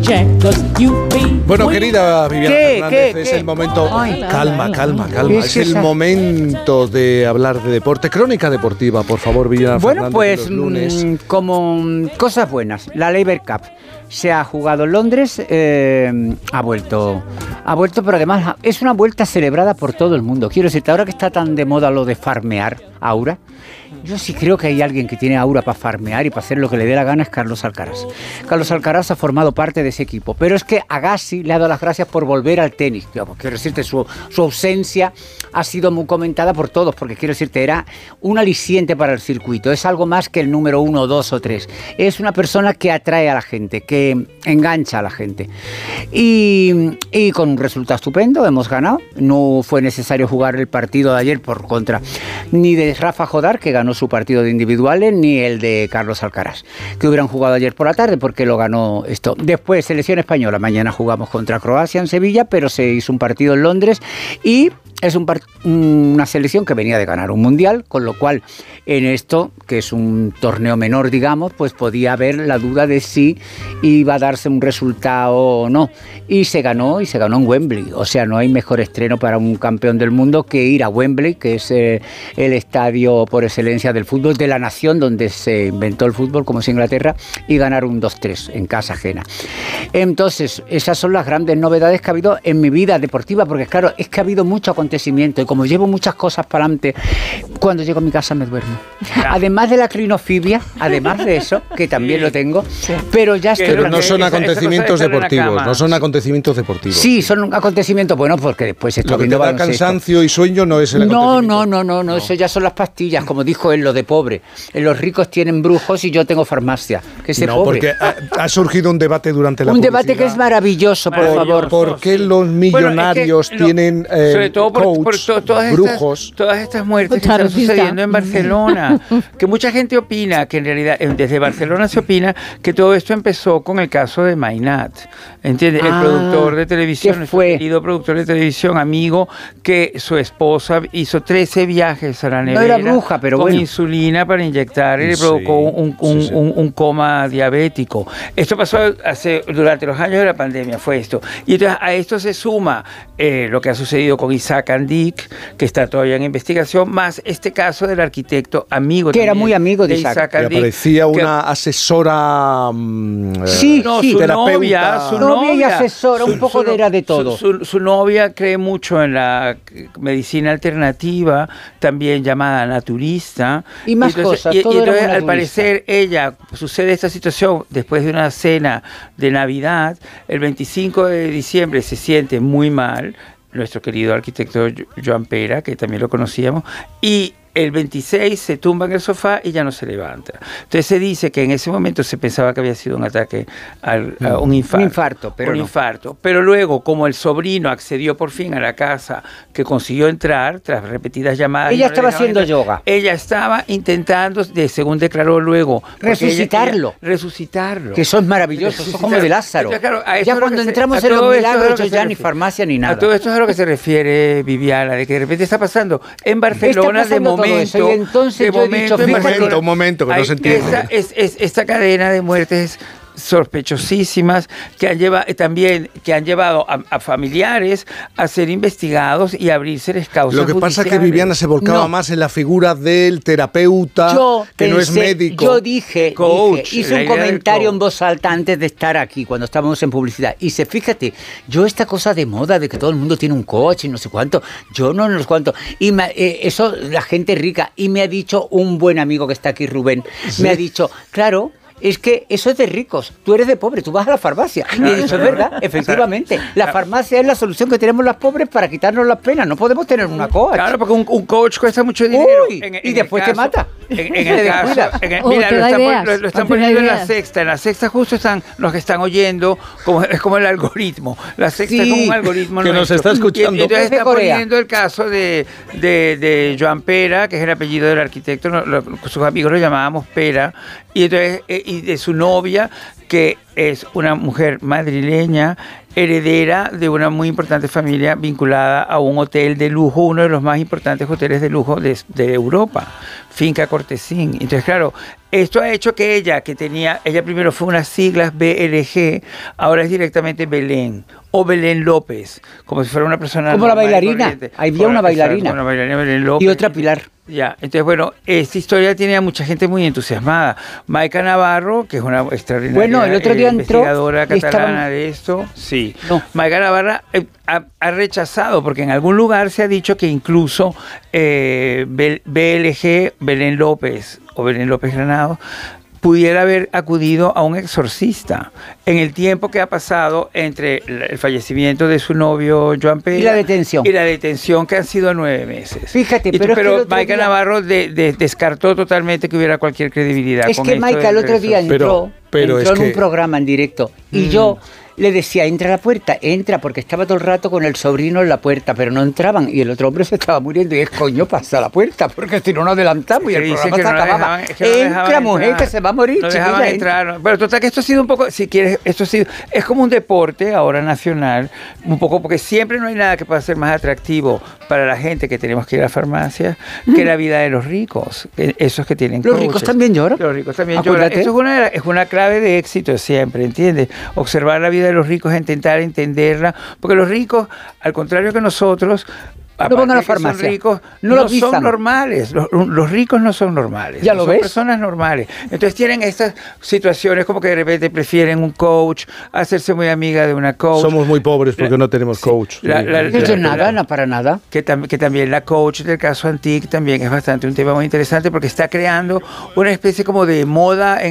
Bueno, querida Viviana Fernández, es ¿Qué? el momento... Ay, calma. Es el esa... momento de hablar de deporte. Crónica deportiva, por favor, Viviana Fernández. Bueno, pues los lunes. como cosas buenas. La Laver Cup se ha jugado en Londres, ha vuelto, pero además es una vuelta celebrada por todo el mundo. Quiero decirte, ahora que está tan de moda lo de farmear, Aura, yo sí creo que hay alguien que tiene aura para farmear y para hacer lo que le dé la gana, es Carlos Alcaraz. Carlos Alcaraz ha formado parte de ese equipo, pero es que Agassi le ha dado las gracias por volver al tenis. Quiero decirte, su ausencia ha sido muy comentada por todos, porque quiero decirte, era un aliciente para el circuito, es algo más que el número 1, 2 o 3. Es una persona que atrae a la gente, que engancha a la gente. Y con un resultado estupendo, hemos ganado. No fue necesario jugar el partido de ayer por contra ni de Rafa Jodar, que ganó su partido de individuales, ni el de Carlos Alcaraz, que hubieran jugado ayer por la tarde porque lo ganó esto. Después, selección española, mañana jugamos contra Croacia en Sevilla, pero se hizo un partido en Londres y es una selección que venía de ganar un mundial, con lo cual en esto, que es un torneo menor, digamos, pues podía haber la duda de si iba a darse un resultado o no. Y se ganó en Wembley. O sea, no hay mejor estreno para un campeón del mundo que ir a Wembley, que es el estadio por excelencia del fútbol, de la nación donde se inventó el fútbol, como es Inglaterra, y ganar un 2-3 en casa ajena. Entonces, esas son las grandes novedades que ha habido en mi vida deportiva, porque claro, es que ha habido mucho acontecimiento y como llevo muchas cosas para adelante, cuando llego a mi casa me duermo. Además de la clinofibia, además de eso, que también lo tengo, pero ya estoy... Pero no son acontecimientos deportivos, no son acontecimientos deportivos. Sí, son acontecimientos buenos porque después estoy viendo baloncesto. Lo que te da cansancio y sueño no es el acontecimiento. No, eso ya son las pastillas, como dijo él, lo de pobre. Los ricos tienen brujos y yo tengo farmacia. Que ese pobre. Porque ha surgido un debate durante la publicidad. Un debate que es maravilloso, por favor. ¿Por qué los millonarios tienen sobre todo por brujos? Todas estas muertes que están sucediendo en Barcelona, que mucha gente opina que en realidad desde Barcelona se opina que todo esto empezó con el caso de Mainat, ¿entiendes? El productor de televisión, nuestro querido productor de televisión, amigo, que su esposa hizo 13 viajes a la nevera, no era bruja, pero con bueno, insulina para inyectar y le provocó un coma diabético. Esto pasó durante los años de la pandemia, fue esto. Y entonces a esto se suma lo que ha sucedido con Isaac Andic, que está todavía en investigación, más este caso del arquitecto amigo. Que era muy amigo de Isaac Andic. Que parecía una asesora terapeuta. Su novia y asesora, un poco era de todo. Su novia cree mucho en la medicina alternativa, también llamada naturista. Y más cosas. Y entonces, al parecer, sucede esta situación después de una cena de Navidad, el 25 de diciembre se siente muy mal, nuestro querido arquitecto Joan Pera, que también lo conocíamos, y el 26 se tumba en el sofá y ya no se levanta. Entonces se dice que en ese momento se pensaba que había sido un ataque a un infarto. Pero luego, como el sobrino accedió por fin a la casa, que consiguió entrar tras repetidas llamadas... Ella estaba haciendo yoga. Ella estaba intentando, según declaró luego... Resucitarlo. Resucitarlo. Que eso es maravilloso, eso es como de Lázaro. Entonces, claro, ya cuando entramos en los milagros, ya ni farmacia ni nada. A todo esto es a lo que se refiere Viviana, de que de repente está pasando en Barcelona de momento. Y entonces yo he dicho, un momento, que no se entiende. Esta cadena de muertes sospechosísimas que han llevado a familiares a ser investigados y a abrirse causas Lo que pasa es que Viviana se volcaba más en la figura del terapeuta, no es médico. Yo hice un comentario en voz alta antes de estar aquí, cuando estábamos en publicidad. Y fíjate, yo esta cosa de moda de que todo el mundo tiene un coche y no sé cuánto, yo no sé cuánto. Y eso, la gente rica. Y me ha dicho un buen amigo que está aquí, Rubén, me ha dicho, claro, es que eso es de ricos, tú eres de pobre, tú vas a la farmacia. Y he dicho, es verdad, efectivamente. La farmacia es la solución que tenemos las pobres para quitarnos las penas. No podemos tener una coach. Claro, porque un coach cuesta mucho dinero. Y después te mata. En el caso, mira, lo están poniendo en La Sexta. En La Sexta justo están los que están oyendo, es como el algoritmo. La Sexta es como un algoritmo que nos está escuchando. Y entonces están poniendo el caso de Joan Pera, que es el apellido del arquitecto. Sus amigos lo llamábamos Pera. Y entonces y de su novia, que es una mujer madrileña, heredera de una muy importante familia vinculada a un hotel de lujo, uno de los más importantes hoteles de lujo de Europa, Finca Cortesín. Entonces, claro, esto ha hecho que ella primero fue unas siglas BLG, ahora es directamente Belén, o Belén López, como si fuera una persona... Como la bailarina, había una bailarina. Una bailarina Belén López. Y otra Pilar. Ya, entonces, bueno, esta historia tiene a mucha gente muy entusiasmada. Maica Navarro, que es una extraordinaria el otro día investigadora catalana de esto, sí. No. Maica Navarro ha rechazado, porque en algún lugar se ha dicho que incluso BLG, Belén López o Belén López Granado, pudiera haber acudido a un exorcista en el tiempo que ha pasado entre el fallecimiento de su novio Joan Pera y la detención. Y la detención, que han sido 9 meses. Fíjate, pero Maica Navarro descartó totalmente que hubiera cualquier credibilidad. Es que Maica el otro día entró en un programa en directo y yo le decía, entra a la puerta, entra, porque estaba todo el rato con el sobrino en la puerta, pero no entraban, y el otro hombre se estaba muriendo, y es coño, pasa a la puerta, porque si no nos adelantamos y el programa se acababa. Entra, mujer, que se va a morir. No dejaban entrar. Pero total, que esto ha sido un poco, si quieres, es como un deporte ahora nacional, un poco, porque siempre no hay nada que pueda ser más atractivo para la gente que tenemos que ir a la farmacia que la vida de los ricos, esos que tienen coaches. Los ricos también lloran. Los ricos también lloran. Eso es una clave de éxito siempre, ¿entiendes? Observar la vida de los ricos, intentar entenderla, porque los ricos, al contrario que nosotros, no van a la farmacia. Son ricos, no son normales. Los ricos no son normales. ¿Ya lo ves? Son personas normales. Entonces tienen estas situaciones como que de repente prefieren un coach, hacerse muy amiga de una coach. Somos muy pobres porque no tenemos coach. No para nada. Que también la coach del caso Antic también es bastante un tema muy interesante, porque está creando una especie como de moda en